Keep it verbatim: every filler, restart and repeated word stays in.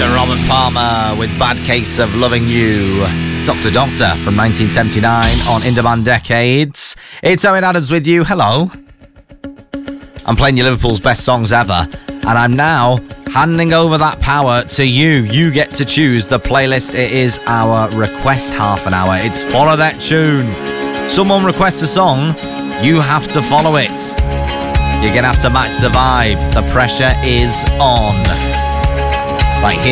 Doctor Robert Palmer with Bad Case of Loving You. Doctor Doctor from nineteen seventy-nine on Indemand Decades. It's Owen Adams with you. Hello. I'm playing you Liverpool's best songs ever, and I'm now handing over that power to you. You get to choose the playlist. It is our request half an hour. It's follow that tune. Someone requests a song, you have to follow it. You're going to have to match the vibe. The pressure is on. Right, here